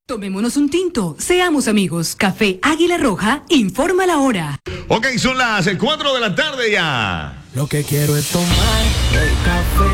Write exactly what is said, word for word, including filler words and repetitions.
Tomémonos un tinto, seamos amigos. Café Águila Roja, informa la hora. Ok, son las cuatro de la tarde ya. Lo que quiero es tomar el café